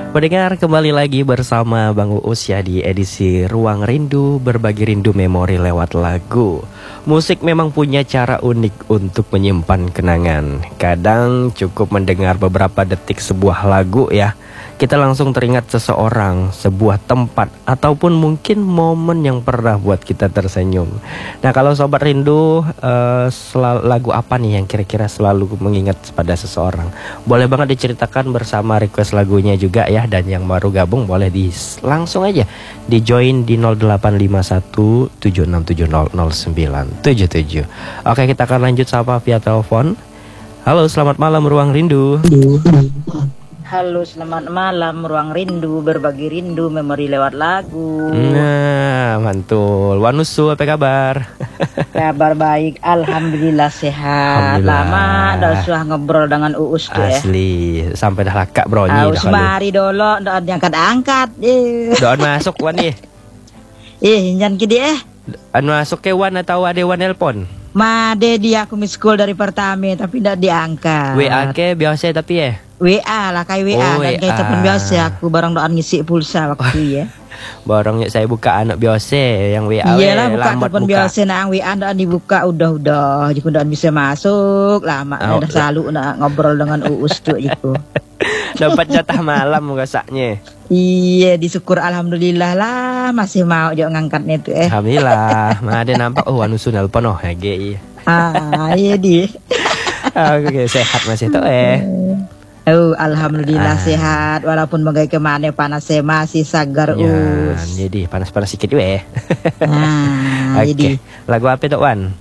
Pendengar, kembali lagi bersama Bang Uus ya di edisi Ruang Rindu, berbagi rindu memori lewat lagu. Musik memang punya cara unik untuk menyimpan kenangan. Kadang cukup mendengar beberapa detik sebuah lagu ya, kita langsung teringat seseorang, sebuah tempat, ataupun mungkin momen yang pernah buat kita tersenyum. Nah, kalau Sobat Rindu, lagu apa nih yang kira-kira selalu mengingat pada seseorang? Boleh banget diceritakan bersama request lagunya juga ya. Dan yang baru gabung boleh langsung aja di join di 0851 76700977. Oke, kita akan lanjut sapa via telepon. Halo, selamat malam Ruang Rindu. Halo, selamat malam Ruang Rindu, berbagi rindu memori lewat lagu. Nah, mantul. Wanusu, apa kabar? Kabar baik, alhamdulillah sehat. Alhamdulillah. Lama dah usah ngobrol dengan Uus tuh Asli, sampai dah lakak bronyi dah kalau. Mari dulu, dah diangkat-angkat. Doan masuk wan nih. Jangan kidi Anu masuk ke wan atau ada wan nelpon? Made dia aku miss call dari pertama tapi tidak diangkat. WA ke biasa tapi ya. WA lah kayak WA Oh, dan kayak WA. telepon biasa aku barang doan ngisi pulsa waktu ya. Barangnya saya buka anak biasa yang WA. Iyalah buka lambat telepon biasa nah WA ndak dibuka udah jika ndak bisa masuk lama Oh, udah selalu nak ngobrol dengan Uus tuh itu. Dapat jatah malam rasanya. Iya disyukur alhamdulillah lah masih mau juga ngangkatnya tuh Alhamdulillah, ada nampak wanusu nelpon GI. Iya di. Oke, sehat masih tuh Alhamdulillah sehat walaupun bagai kemana panas saya masih sagar Ya, Us. jadi panas-panas sedikit we. Jadi Lagu apa tuh Wan?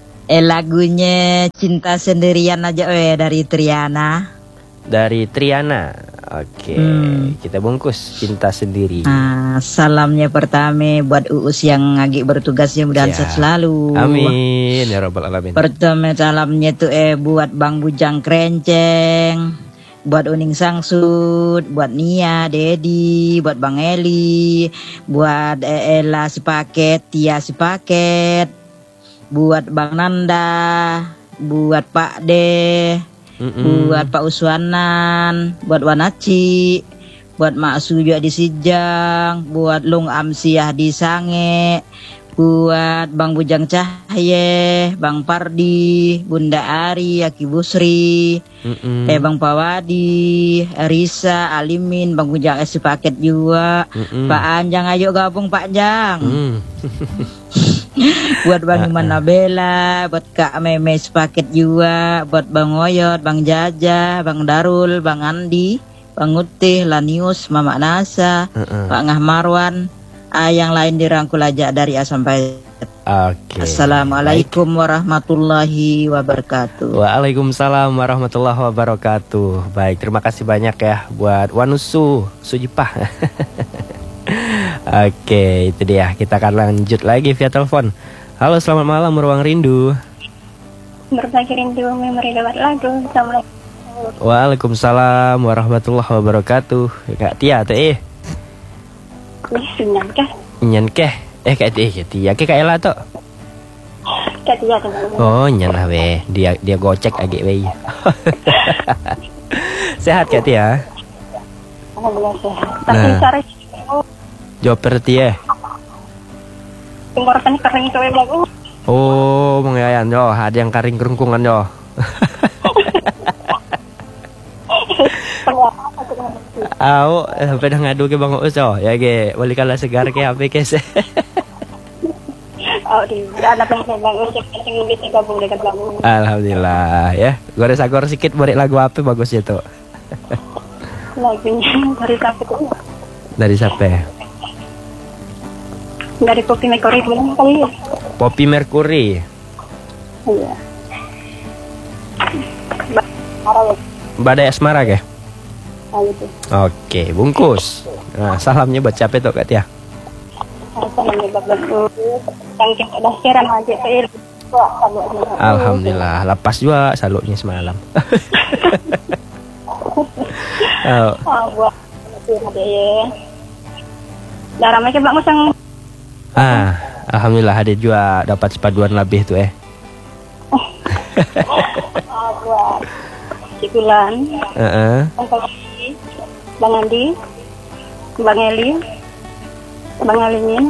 lagunya Cinta Sendirian aja dari Triana. Dari Triana. Oke, kita bungkus Cinta Sendiri. Salamnya pertama buat Uus yang lagi bertugasnya mudahan Ya. sehat selalu. Amin ya rabbal alamin. Pertama salamnya tuh buat Bang Bujang Krenceng, buat Uning Sangsud, buat Nia, Dedi, buat Bang Eli, buat Ella Sepaket, Tia Sepaket, buat Bang Nanda, buat Pak De, buat Pak Uswanan, buat Wanaci, buat Mak Sujo di Sijang, buat Lung Amsiah di Sange, buat Bang Bujang Cahye, Bang Pardi, Bunda Ari, Aki Busri, Bang Pawadi, Risa, Alimin, Bang Bujang S paket juga, Pak Anjang ayo gabung Pak Jang. Buat Bang Iman Nabela, buat Kak Meme sepaket juga, buat Bang Oyot, Bang Jaja, Bang Darul, Bang Andi, Bang Utih, Lanius, Mama Nasa, Pak Ngah Marwan, yang lain dirangkul aja dari A sampai Z. Oke. Assalamualaikum warahmatullahi wabarakatuh. Waalaikumsalam warahmatullahi wabarakatuh. Baik, terima kasih banyak ya buat Wanusu Sujipah. Oke, itu dia. Kita akan lanjut lagi via telepon. Halo, selamat malam Ruang Rindu. Berbagi rindu memori lewat lagu. Assalamualaikum. Waalaikumsalam warahmatullahi wabarakatuh. Kak Tia tuh Senang kah? nyen keh. Kak Tia ke Kak Ella tuh. Kak Tia teman-teman. Oh, nyen lah weh. Dia gocek agak weh. Sehat Kak Tia? Alhamdulillah sehat. Tapi cara Joper Tia. tenggorokan kering tuh lagu. Oh, mengayan yo, ada yang karing kerungkungan yo. Au, sampai dah ngadu ke Bang Uus yo. Ya ge, boleh kalah segar ke HP ke se. Oh, di anak yang bang yang bisa gabung dengan bang. Alhamdulillah ya. Gores-gores sedikit beri lagu apa bagus itu. Lagunya dari siapa tuh? Dari siapa? Dari Poppy Mercury dulu kali ya. Poppy Mercury. Iya. Badai Asmara ke? Gitu. Oke, bungkus. Nah, salamnya buat siapa tuh Kak Tia? Salamnya bagus. Yang kita dah siaran aja ke Alhamdulillah, lepas juga salutnya semalam. Oh. Buat ya. Darah mereka bang musang. Alhamdulillah ada juga dapat sepaduan lebih tuh Buat Cikulan, Bang Andi, Bang Eli, Bang Alimin,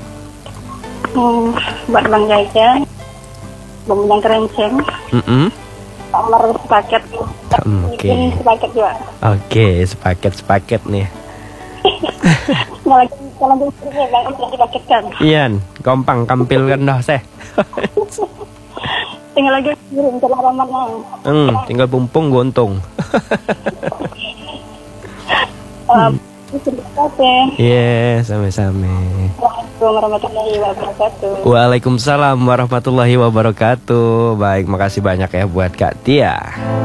buat Bang Jaja, Bang Bujang Kerenceng, Pak Umar sepaket. Oke. Ini sepaket juga. Oke, sepaket nih. Kalau istrinya Bang Us dipaketkan. Iyan, gampang kampilkan dah seh. Tinggal lagi kirim ke alamat Bang. Tinggal pumpung gontung. Terima kasih. Iya, sama-sama. Assalamualaikum warahmatullahi wabarakatuh. Waalaikumsalam warahmatullahi wabarakatuh. Baik, makasih banyak ya buat Kak Tia.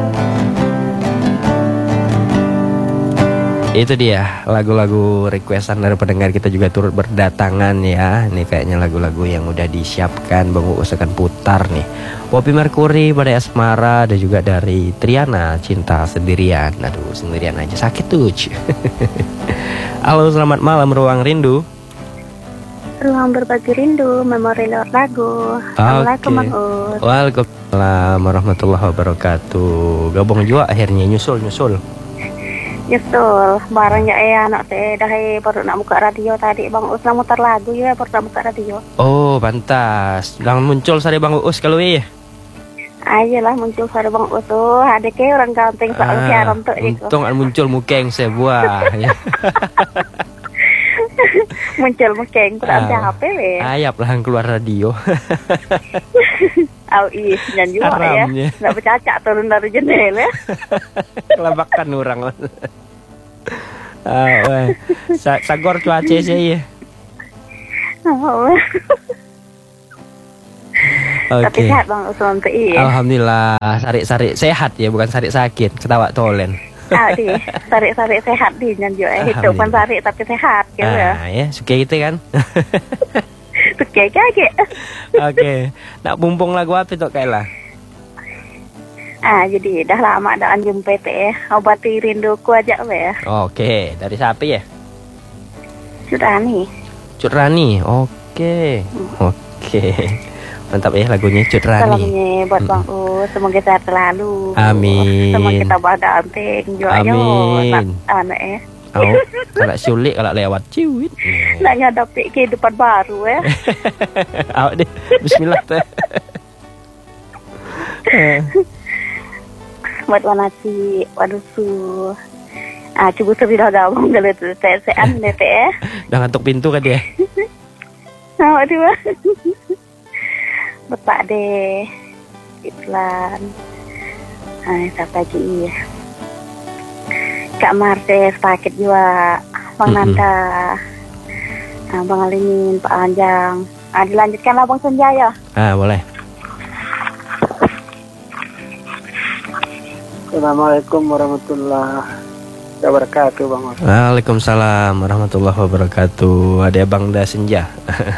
Itu dia lagu-lagu requestan dari pendengar kita juga turut berdatangan ya. Ini kayaknya lagu-lagu yang udah disiapkan Bang Uus akan putar nih. Poppy Mercury, Badai Asmara, dan juga dari Triana, Cinta Sendirian. Aduh, sendirian aja sakit tuh. Halo, selamat malam Ruang Rindu. Ruang berbagi rindu, memori lewat lagu. Assalamualaikum Bang Us. Waalaikumsalam warahmatullahi wabarakatuh. Gabung juga akhirnya nyusul. Betul, barangnya anak saya dah baru nak buka radio tadi Bang Us nak mutar lagu ya baru nak buka radio. Oh, pantas. Jangan muncul sari Bang Uus kalau Ayolah muncul sari Bang Us tuh, ada ke orang ganteng soal siaran tuh gitu. Untung an muncul mukeng saya buah. Muncul mukeng kurang HP we. Ayap lah keluar radio. Dan juga ya. Enggak bercacak turun dari jendela. Kelabakan orang. Sagor cuaca saya. Tapi sehat Bang Usman TI ya. Alhamdulillah, sari-sari sehat ya, bukan sari sakit, ketawa tolen. Sari-sari sehat di juga hidupan sari tapi sehat gitu ya. Ya, suka gitu kan. Suka kayak. Oke. Nak bumbung lagu apa tuh Kaila? Jadi dah lama dah jumpa teh obati rinduku aja ya. Oke, dari siapa ya? Cut Rani. Oke. Mantap ya lagunya Cut Rani. Salamnya buat Bang Us, semoga sehat selalu. Amin. Semoga kita bahagia anteng juga. Amin. Kalau sulit kalau lewat ciwit. Nak ngadapi kehidupan baru ya. Awak deh. Bismillah teh. Buat wanasi, waduh su. Cukup sebilah gabung kalau tu sean deh teh. Dah ngantuk pintu kan dia. Waduh. Bapak deh iklan siapa lagi Kak Martes paket juga Bang Nanda Bang Alimin Pak Anjang dilanjutkan Bang Senjaya boleh. Assalamualaikum warahmatullahi wabarakatuh Bang. Waalaikumsalam warahmatullahi wabarakatuh. Ada Bang Da Senja.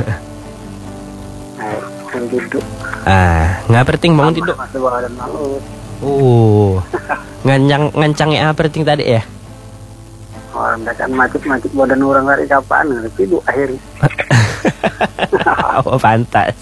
Duduk. Nggak penting bangun tidur. Ngancangnya apa penting tadi ya? Orang kan macet badan orang dari kapan tidur akhirnya. Oh pantas.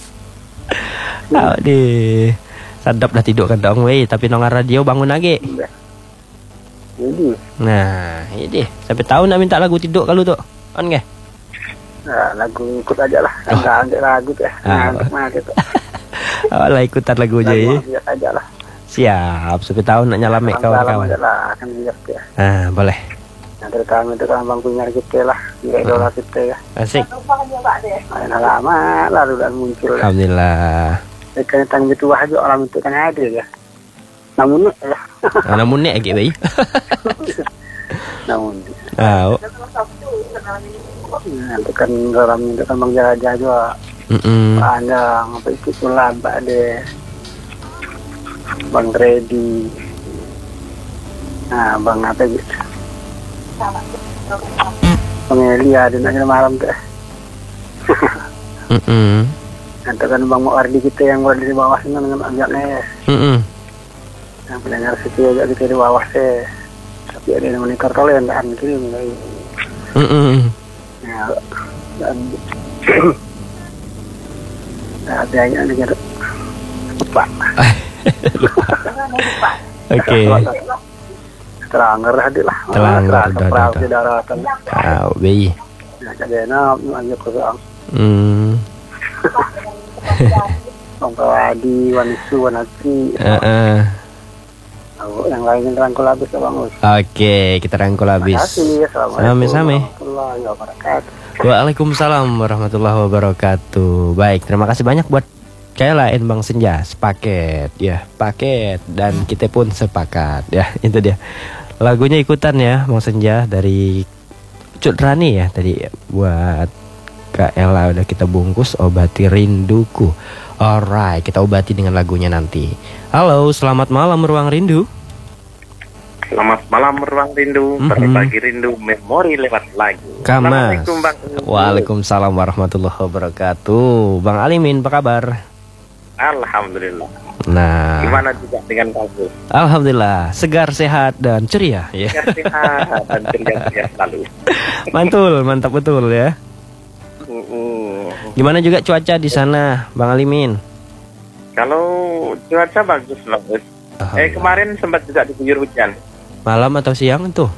Deh. Sadap dah tidur kan dong tapi nongar radio bangun lagi. Jadi. Nah, ini sampai tahu nak minta lagu tidur kalau tuh. On nggak? Lagu ikut aja lah, enggak lagu tuh. Gitu. Lah ikutan lagu aja ya. Aja lah. Siap, sampai tahun nak nyalamek kawan-kawan. Akan lihat ya. Boleh. Yang terutama itu kan Bang Punyar kita lah, idola kita ya. Asik. Lama lalu dan muncul. Alhamdulillah. Kan tang itu aja orang itu kan ada ya. Namun ya. Namun nek agak bayi. Namun. Itu kan orang itu kan Bang Jaja juga. Panjang apa itu pula Mbak De. Bang Redi. Bang apa gitu. Bang Eli ada nanya malam tuh. Nanti kan Bang Moardi kita yang berada di bawah sana dengan anjaknya. Yang pendengar situ aja kita di bawah sih. Tapi ada yang monitor kalau yang tak kirim lagi. Ya, dan adanya negara Pak. Oke. Teranggar hadir lah. Telanggar Perahu dah. di daratan. Ah, bi. Ya jadi enak aja kurang. Sampai di Wanisu Wanati. Yang lainnya rangkul habis ya Bang Us. Oke, kita rangkul habis. Same-same. Waalaikumsalam warahmatullahi wabarakatuh. Baik, terima kasih banyak buat KLAN Bang Senja, sepaket ya, paket dan kita pun sepakat ya. Itu dia. Lagunya ikutan ya Bang Senja dari Cut Rani ya tadi buat Kak Ella udah kita bungkus Obati Rinduku. Alright, kita obati dengan lagunya nanti. Halo, selamat malam Ruang Rindu. Selamat malam Ruang Rindu, berbagi rindu memori lewat lagu. Kamas. Assalamualaikum Bang. Waalaikumsalam warahmatullahi wabarakatuh. Bang Alimin, apa kabar? Alhamdulillah. Nah, Gimana juga dengan kamu? alhamdulillah, segar, sehat dan ceria ya. Sehat dan ceria selalu. Mantul, mantap betul ya. Gimana juga cuaca di sana, Bang Alimin? Kalau cuaca bagus. Kemarin sempat juga diguyur hujan. Malam atau siang tuh?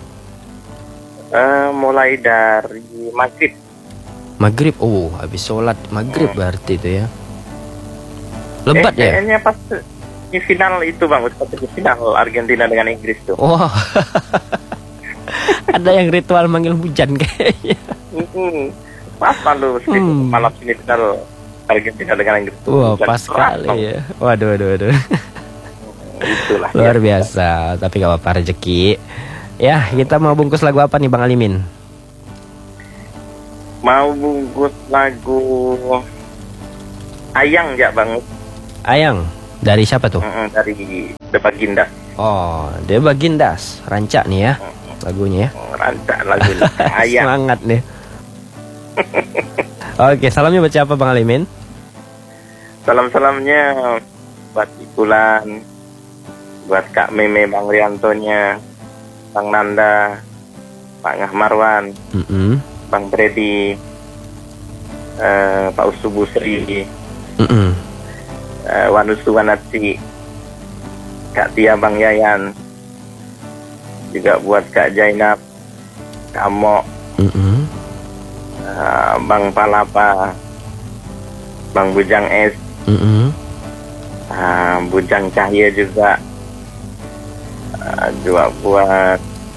Mulai dari maghrib. Maghrib, habis sholat maghrib berarti itu ya. Lebat ya? Kayaknya pas di final itu Bang, di final Argentina dengan Inggris tuh. Wah, ada yang ritual manggil hujan kayaknya. Pas lalu malam ini final Argentina dengan Inggris. Wah, pas sekali ya. Waduh. Itulah. Luar biasa, tapi gak apa-apa, rezeki. Ya, kita mau bungkus lagu apa nih Bang Alimin? Mau bungkus lagu Ayang ya Bang. Ayang, dari siapa tuh? Dari The Baginda. Oh, The Bagindas, rancak nih ya lagunya ya. Rancak lagunya Ayang. Semangat nih. Oke, salamnya buat siapa Bang Alimin? Salam-salamnya buat Ikulan, buat Kak Meme, Bang Riantonya, Bang Nanda, Pak Ngahmarwan, Bang Bredi, Pak Usubu Sri, Wanusu Wanatsi, Kak Tia, Bang Yayan, juga buat Kak Jainab, Kak Mo, Bang Palapa, Bang Bujang S, Bujang Cahya juga buat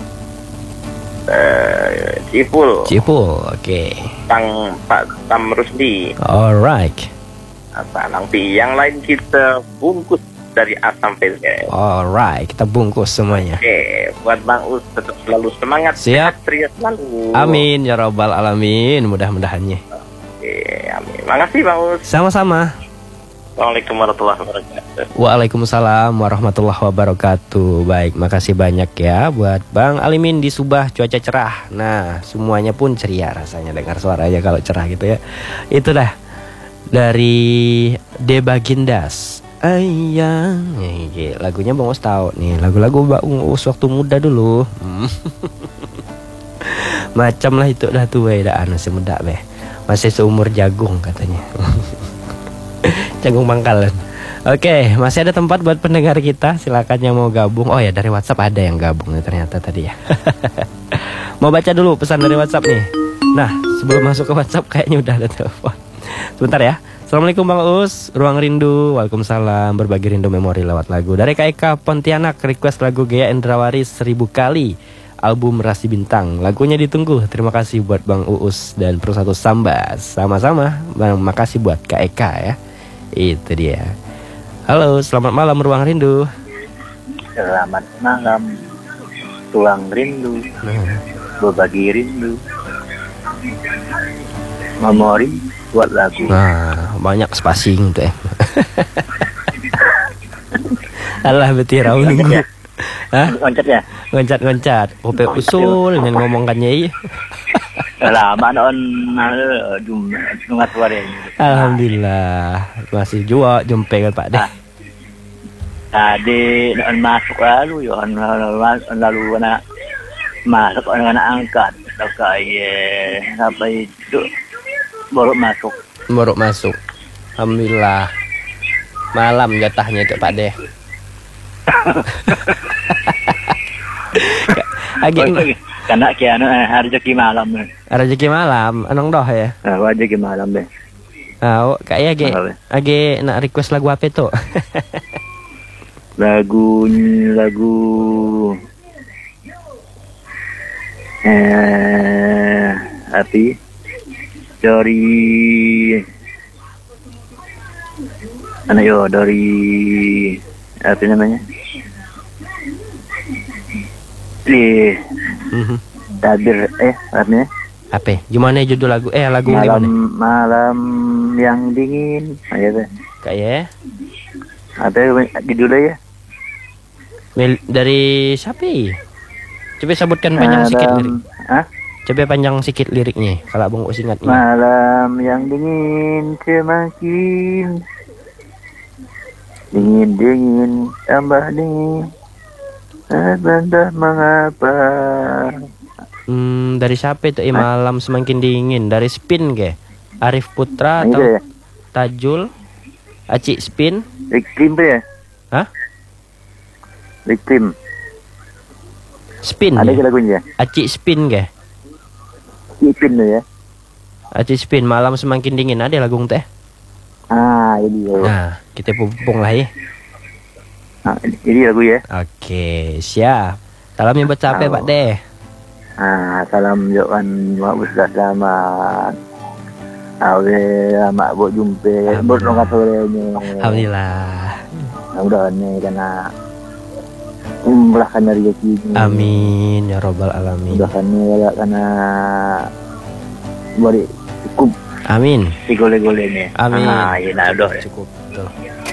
Cipul, oke. Pak Tam Rusdi. Alright. Nanti yang lain kita bungkus dari A sampai Z. Alright, kita bungkus semuanya. Oke, buat Bang Us tetap selalu semangat. Siap. Ceria selalu. Amin ya robbal alamin, mudah-mudahannya. Oke, amin. Makasih Bang Us. Sama-sama. Assalamualaikum warahmatullahi wabarakatuh. Waalaikumsalam warahmatullahi wabarakatuh. Baik, makasih banyak ya buat Bang Alimin di Subah, cuaca cerah. Nah, semuanya pun ceria rasanya dengar suaranya kalau cerah gitu ya. Itu dah dari The Bagindas. Ayang, lagunya Bang Us tahu nih, lagu-lagu Bang Us waktu muda dulu. Macam lah itu dah tuh, dah masih muda beh. Masih seumur jagung katanya. Jagung Bangkalan. Oke, masih ada tempat buat pendengar kita. Silakan yang mau gabung. Oh ya, dari WhatsApp ada yang gabung nih ternyata tadi ya. Mau baca dulu pesan dari WhatsApp nih. Nah, sebelum masuk ke WhatsApp kayaknya udah ada telepon. Sebentar ya. Assalamualaikum Bang Us, Ruang Rindu. Waalaikumsalam, berbagi rindu memori lewat lagu. Dari KK Pontianak, request lagu Gea Endrawari 1000 kali, album Rasi Bintang. Lagunya ditunggu. Terima kasih buat Bang Uus dan Persatu Sambas. Sama-sama. Bang, makasih buat KK ya. Itu dia. Halo, selamat malam Ruang Rindu. Selamat malam Ruang Rindu, berbagi rindu memori buat lagu. Nah, banyak spasing tuh ya. Alah betirau nunggu. Hah? Loncat ya? Ngoncat-ngoncat. Ope usul dengan ngomongkannya iya. Lama non nungat suara ini. Alhamdulillah masih jua jumpe kan Pak deh. Tadi non masuk lalu ya lalu na masuk anak angkat sampai itu baru masuk. Alhamdulillah. Malam jatahnya itu Pak deh. Agi Karena kiano rezeki malam. rezeki malam, anong doh ya. Rezeki malam deh. Kayak age nak request lagu apa itu? lagu api dari dari apa namanya tabir artinya Apa? Gimana judul lagu? Lagu malam gimana? malam yang dingin gitu. Kayak Ada judulnya ya? dari siapa? Coba sebutkan panjang sikit lirik. Coba panjang sikit liriknya kalau Bang Us ingatnya. Malam yang dingin semakin dingin tambah dingin. Entah mengapa. Dari siapa itu? Malam semakin dingin. Dari Spin ke? Arif Putra atau ya? Tajul? Acik Spin? Iklim ya? Hah? Iklim. Spin Ada ya? lagunya? Acik Spin ke? Iklim ya? Acik Spin, malam semakin dingin. Ada lagu teh? Ini ya. Nah, kita pupung lah ya. Ini lagu ya? Oke, siap. Salamnya buat capek Pak Deh. Salam jokan mak besar selamat. Mak buat jumpa. Buat nongkat sorenya. Alhamdulillah. Mudah-mudahan nih karena memulahkan rezeki. Amin ya robbal alamin. Mudah-mudahan nih karena beri cukup. Amin. Si gole-golenya. Amin. Ya udah cukup. Betul.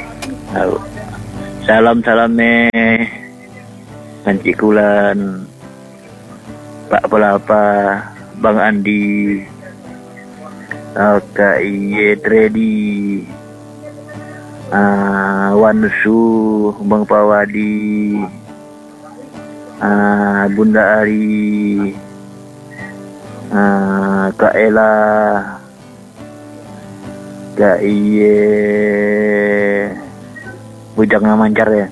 Salam Panci Kulan, Pak Pelapa, Bang Andi, Kak Iye Tredi, Wansu, Bang Pawadi, Bunda Ari, Kak Ella, Kak Iye Bujang Mancar ya.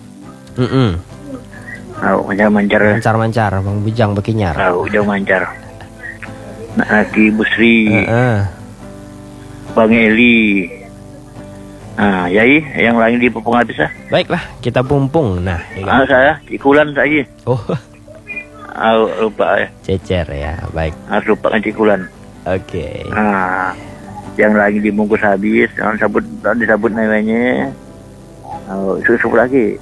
Mancar. Mancar, Bang Bujang Bekinyar. Bujang Mancar. Aki Busri. Bang Eli. Yai, yang lain di Pupung habis ah. Baiklah, kita pumpung. Nah, ya. Saya Cikulan saja. Oh. Lupa ya. Cecer ya, baik. Harus lupakan Cikulan. Oke. Yang lagi dibungkus habis, disabut namanya. Susu lagi.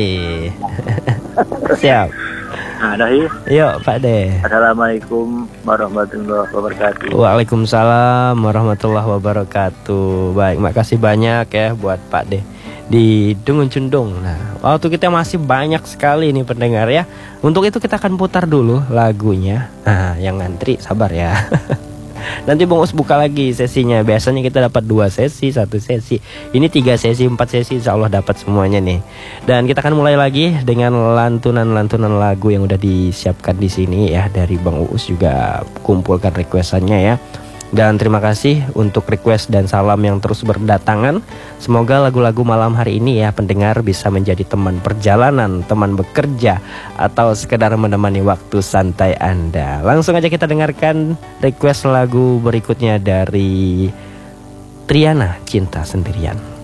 Siap. Dah ya. Yuk Pak De. Assalamualaikum warahmatullahi wabarakatuh. Waalaikumsalam warahmatullahi wabarakatuh. Baik, makasih banyak ya buat Pak De di Dungun Cundung. Nah, waktu kita masih banyak sekali nih pendengar ya. Untuk itu kita akan putar dulu lagunya. Yang ngantri sabar ya. Nanti Bang Us buka lagi sesinya. Biasanya kita dapat 2 sesi, 1 sesi. Ini 3 sesi, 4 sesi, insya Allah dapat semuanya nih. Dan kita akan mulai lagi dengan lantunan-lantunan lagu yang udah disiapkan di sini ya. Dari Bang Uus juga kumpulkan requestannya ya. Dan terima kasih untuk request dan salam yang terus berdatangan. Semoga lagu-lagu malam hari ini ya pendengar bisa menjadi teman perjalanan, teman bekerja, atau sekedar menemani waktu santai Anda. Langsung aja kita dengarkan request lagu berikutnya dari Triana, Cinta Sendirian.